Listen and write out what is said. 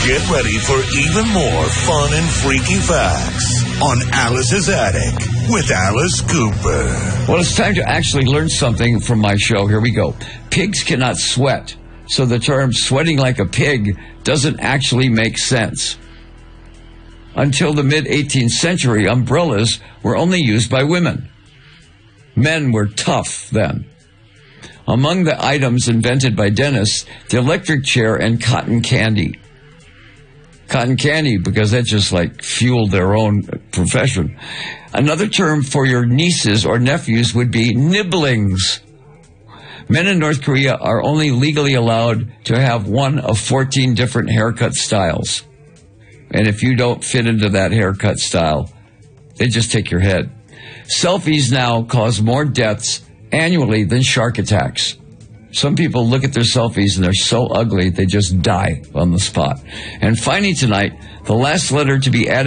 Get ready for even more fun and freaky facts on Alice's Attic with Alice Cooper. Well, it's time to actually learn something from my show. Here we go. Pigs cannot sweat, so the term sweating like a pig doesn't actually make sense. Until the mid-18th century, umbrellas were only used by women. Men were tough then. Among the items invented by dentists, the electric chair and cotton candy. Cotton candy, because that just like fueled their own profession. Another term for your nieces or nephews would be nibblings. Men in North Korea are only legally allowed to have one of 14 different haircut styles. And if you don't fit into that haircut style, they just take your head. Selfies now cause more deaths annually than shark attacks. Some people look at their selfies and they're so ugly they just die on the spot. And finally tonight, the last letter to be added